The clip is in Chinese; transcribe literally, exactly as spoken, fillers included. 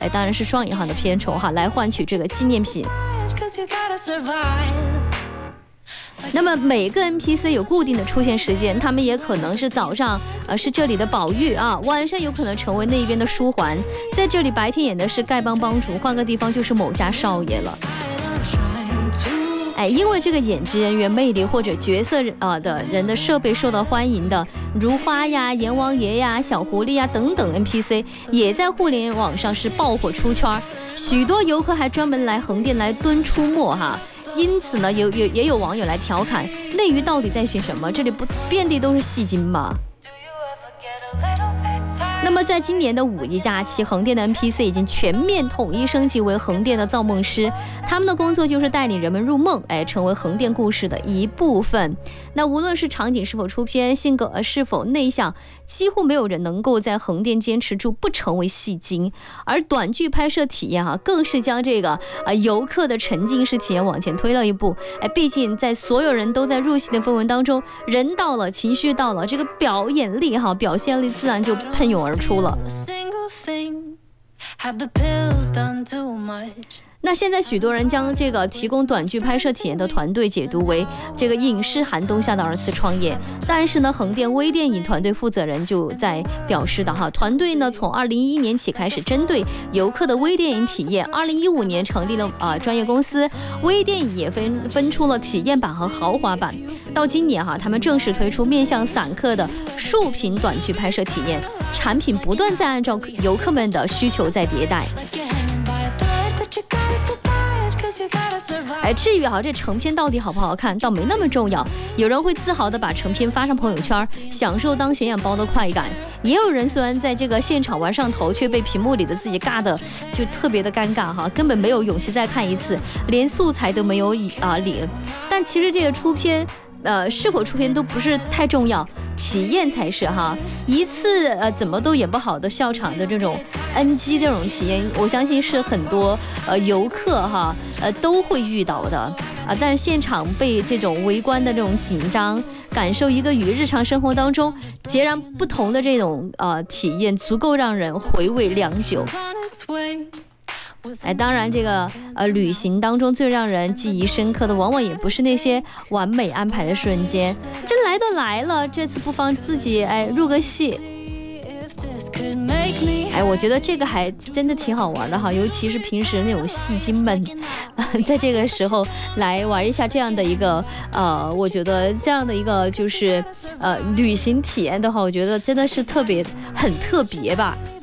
哎，当然是双引号的片酬哈，来换取这个纪念品。那么每个 N P C 有固定的出现时间，他们也可能是早上呃是这里的宝玉啊，晚上有可能成为那边的书桓，在这里白天演的是丐帮帮主，换个地方就是某家少爷了。哎，因为这个演职人员魅力或者角色呃的人的设备受到欢迎的，如花呀、阎王爷呀、小狐狸呀等等 N P C 也在互联网上是爆火出圈，许多游客还专门来横店来蹲出没哈。因此呢，有有也有网友来调侃，内娱到底在选什么？这里不遍地都是戏精吗？那么在今年的五一假期，横店的 N P C 已经全面统一升级为横店的造梦师，他们的工作就是带领人们入梦，哎，成为横店故事的一部分。那无论是场景是否出片，性格是否内向，几乎没有人能够在横店坚持住不成为戏精。而短剧拍摄体验啊，更是将这个啊游客的沉浸式体验往前推了一步。哎，毕竟在所有人都在入戏的氛围当中，人到了，情绪到了，这个表演力哈，表现力自然就喷涌而出了。那现在许多人将这个提供短剧拍摄体验的团队解读为这个影视寒冬下的二次创业，但是呢，横店微电影团队负责人就在表示的哈，团队呢从二零一一年起开始针对游客的微电影体验，二零一五年成立了啊、呃、专业公司，微电影也分分出了体验版和豪华版。到今年哈，他们正式推出面向散客的竖屏短剧拍摄体验，产品不断在按照游客们的需求在迭代。哎，至于啊，这成片到底好不好看，倒没那么重要。有人会自豪地把成片发上朋友圈，享受当显眼包的快感；也有人虽然在这个现场玩上头，却被屏幕里的自己尬的就特别的尴尬哈，根本没有勇气再看一次，连素材都没有啊领。但其实这个出片。呃，是否出片都不是太重要，体验才是哈。一次呃怎么都演不好的笑场的这种 N G 这种体验，我相信是很多呃游客哈呃都会遇到的啊。但是现场被这种围观的这种紧张，感受一个与日常生活当中截然不同的这种呃体验，足够让人回味良久。哎，当然，这个呃旅行当中最让人记忆深刻的，往往也不是那些完美安排的瞬间。这来都来了，这次不妨自己哎入个戏。哎，我觉得这个还真的挺好玩的哈，尤其是平时那种戏精们，在这个时候来玩一下这样的一个呃，我觉得这样的一个就是呃旅行体验的话，我觉得真的是特别很特别吧。